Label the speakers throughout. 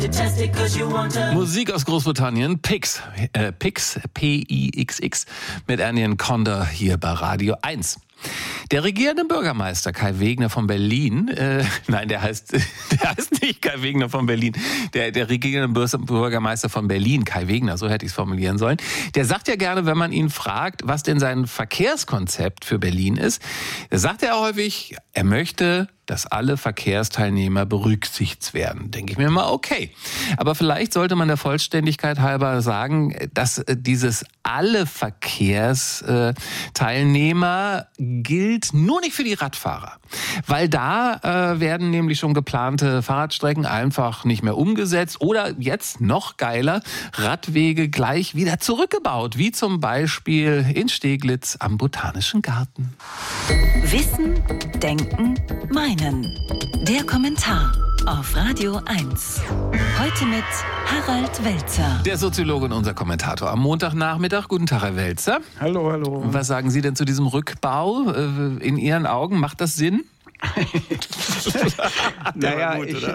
Speaker 1: Musik aus Großbritannien, Pix, P-I-X-X, mit Anion Conda hier bei Radio 1. Der regierende Bürgermeister Kai Wegner von Berlin, der heißt nicht Kai Wegner von Berlin, der regierende Bürgermeister von Berlin, Kai Wegner, so hätte ich es formulieren sollen, der sagt ja gerne, wenn man ihn fragt, was denn sein Verkehrskonzept für Berlin ist, da sagt er häufig, er möchte, dass alle Verkehrsteilnehmer berücksichtigt werden. Denke ich mir mal, okay. Aber vielleicht sollte man der Vollständigkeit halber sagen, dass dieses alle Verkehrsteilnehmer gilt nur nicht für die Radfahrer. Weil da werden nämlich schon geplante Fahrradstrecken einfach nicht mehr umgesetzt oder jetzt noch geiler, Radwege gleich wieder zurückgebaut, wie zum Beispiel in Steglitz am Botanischen Garten.
Speaker 2: Wissen, denken, meinen. Der Kommentar auf Radio 1. Heute mit Harald Welzer.
Speaker 1: Der Soziologe und unser Kommentator am Montagnachmittag. Guten Tag, Herr Welzer.
Speaker 3: Hallo, hallo.
Speaker 1: Was sagen Sie denn zu diesem Rückbau? In Ihren Augen, macht das Sinn?
Speaker 3: Der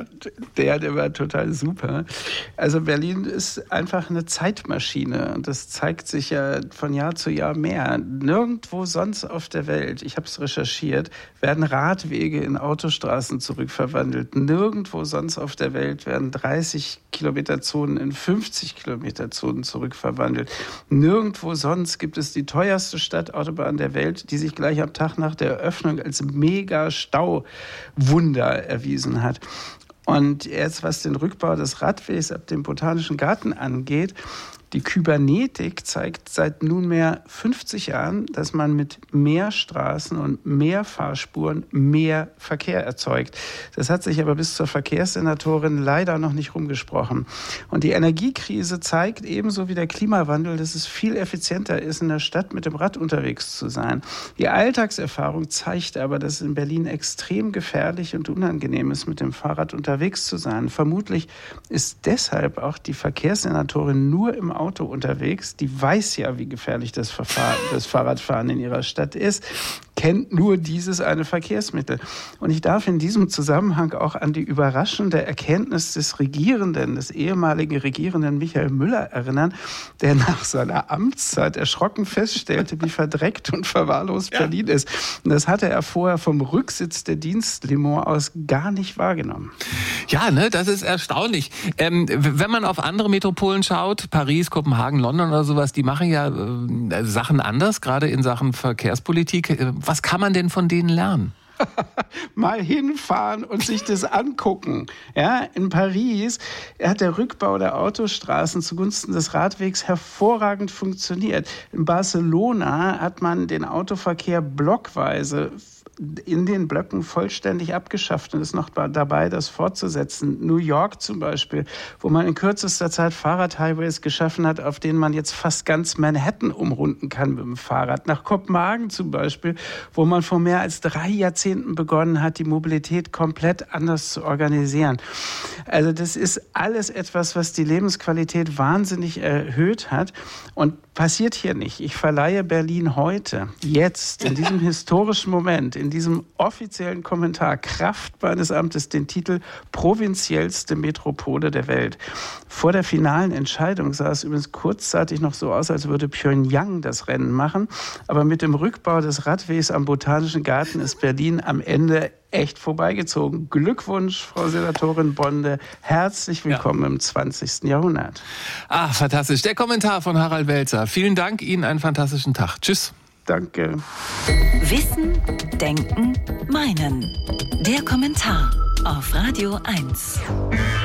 Speaker 3: war total super. Also Berlin ist einfach eine Zeitmaschine und das zeigt sich ja von Jahr zu Jahr mehr. Nirgendwo sonst auf der Welt, ich habe es recherchiert, werden Radwege in Autostraßen zurückverwandelt. Nirgendwo sonst auf der Welt werden 30-Kilometer-Zonen in 50-Kilometer-Zonen zurückverwandelt. Nirgendwo sonst gibt es die teuerste Stadtautobahn der Welt, die sich gleich am Tag nach der Eröffnung als Mega-Stauwunder erwiesen hat. Und jetzt, was den Rückbau des Radwegs ab dem Botanischen Garten angeht, die Kybernetik zeigt seit nunmehr 50 Jahren, dass man mit mehr Straßen und mehr Fahrspuren mehr Verkehr erzeugt. Das hat sich aber bis zur Verkehrssenatorin leider noch nicht rumgesprochen. Und die Energiekrise zeigt ebenso wie der Klimawandel, dass es viel effizienter ist, in der Stadt mit dem Rad unterwegs zu sein. Die Alltagserfahrung zeigt aber, dass es in Berlin extrem gefährlich und unangenehm ist, mit dem Fahrrad unterwegs zu sein. Vermutlich ist deshalb auch die Verkehrssenatorin nur im Auto unterwegs, die weiß ja, wie gefährlich das Fahrradfahren in ihrer Stadt ist, kennt nur dieses eine Verkehrsmittel. Und ich darf in diesem Zusammenhang auch an die überraschende Erkenntnis des ehemaligen Regierenden Michael Müller erinnern, der nach seiner Amtszeit erschrocken feststellte, wie verdreckt und verwahrlost Berlin ist. Und das hatte er vorher vom Rücksitz der Dienstlimo aus gar nicht wahrgenommen.
Speaker 1: Ja, ne, das ist erstaunlich. Wenn man auf andere Metropolen schaut, Paris, Kopenhagen, London oder sowas, die machen ja Sachen anders, gerade in Sachen Verkehrspolitik. Was kann man denn von denen lernen?
Speaker 3: Mal hinfahren und sich das angucken. Ja, in Paris hat der Rückbau der Autostraßen zugunsten des Radwegs hervorragend funktioniert. In Barcelona hat man den Autoverkehr blockweise in den Blöcken vollständig abgeschafft und ist noch dabei, das fortzusetzen. New York zum Beispiel, wo man in kürzester Zeit Fahrradhighways geschaffen hat, auf denen man jetzt fast ganz Manhattan umrunden kann mit dem Fahrrad. Nach Kopenhagen zum Beispiel, wo man vor mehr als 3 Jahrzehnten begonnen hat, die Mobilität komplett anders zu organisieren. Also das ist alles etwas, was die Lebensqualität wahnsinnig erhöht hat und passiert hier nicht. Ich verleihe Berlin heute, jetzt, in diesem historischen Moment, in diesem offiziellen Kommentar Kraft meines Amtes den Titel provinziellste Metropole der Welt. Vor der finalen Entscheidung sah es übrigens kurzzeitig noch so aus, als würde Pyongyang das Rennen machen. Aber mit dem Rückbau des Radwegs am Botanischen Garten ist Berlin am Ende echt vorbeigezogen. Glückwunsch, Frau Senatorin Bonde. Herzlich willkommen im 20. Jahrhundert.
Speaker 1: Ah, fantastisch. Der Kommentar von Harald Welzer. Vielen Dank, Ihnen einen fantastischen Tag. Tschüss.
Speaker 3: Danke.
Speaker 2: Wissen, denken, meinen. Der Kommentar auf Radio 1.